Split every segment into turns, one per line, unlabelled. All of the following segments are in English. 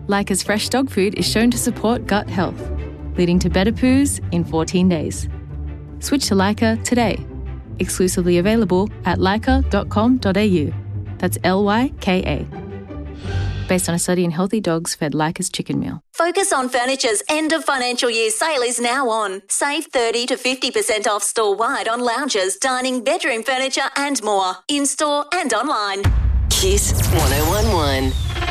Leica's fresh dog food is shown to support gut health, leading to better poos in 14 days. Switch to Leica today. Exclusively available at leica.com.au. That's Lyka. Based on a study in healthy dogs fed Leica's chicken meal.
Focus on Furniture's end of financial year sale is now on. Save 30 to 50% off store-wide on lounges, dining, bedroom furniture and more. In-store and online.
Kiss 1011.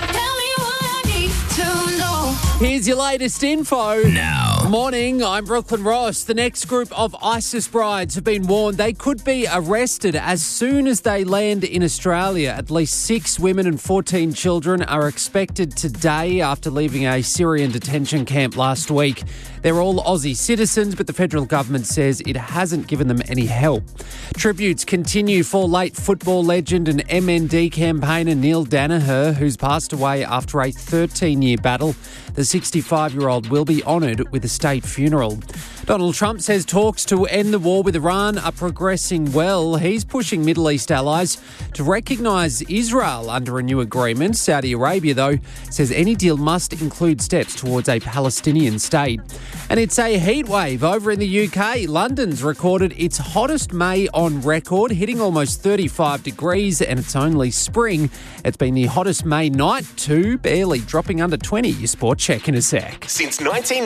Here's your latest info.
Now.
Morning, I'm Brooklyn Ross. The next group of ISIS brides have been warned they could be arrested as soon as they land in Australia. At least 6 women and 14 children are expected today after leaving a Syrian detention camp last week. They're all Aussie citizens, but the federal government says it hasn't given them any help. Tributes continue for late football legend and MND campaigner Neil Danaher, who's passed away after a 13-year battle. The 65-year-old will be honoured with a state funeral. Donald Trump says talks to end the war with Iran are progressing well. He's pushing Middle East allies to recognise Israel under a new agreement. Saudi Arabia, though, says any deal must include steps towards a Palestinian state. And it's a heatwave over in the UK. London's recorded its hottest May on record, hitting almost 35 degrees, and it's only spring. It's been the hottest May night too, barely dropping under 20. Your sport check in a sec.
Since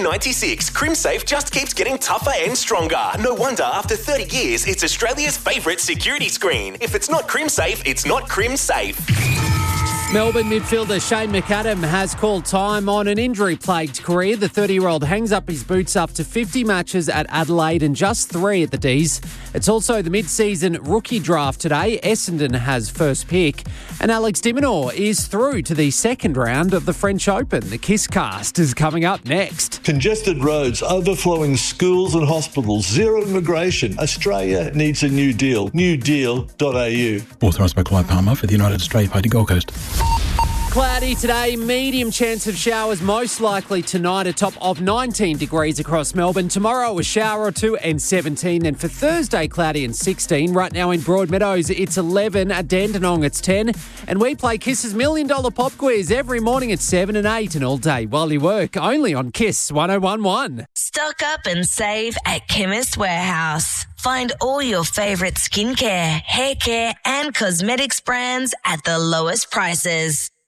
1996, CrimSafe just keeps getting tougher and stronger. No wonder after 30 years, it's Australia's favourite security screen. If it's not CrimSafe, it's not CrimSafe.
Melbourne midfielder Shane McAdam has called time on an injury-plagued career. The 30-year-old hangs up his boots after 50 matches at Adelaide and just 3 at the D's. It's also the mid-season rookie draft today. Essendon has first pick. And Alex de Minaur is through to the second round of the French Open. The Kiss Cast is coming up next.
Congested roads, overflowing schools and hospitals, zero immigration. Australia needs a new deal. newdeal.au.
Authorised by Clive Palmer for the United Australia Party Gold Coast.
Cloudy today, medium chance of showers most likely tonight, a top of 19 degrees across Melbourne. Tomorrow a shower or 2 and 17. Then for Thursday, cloudy and 16. Right now in Broadmeadows, it's 11. At Dandenong, it's 10. And we play Kiss's $1 Million Pop Quiz every morning at 7 and 8 and all day while you work, only on Kiss 1011.
Stock up and save at Chemist Warehouse. Find all your favourite skincare, hair care and cosmetics brands at the lowest prices.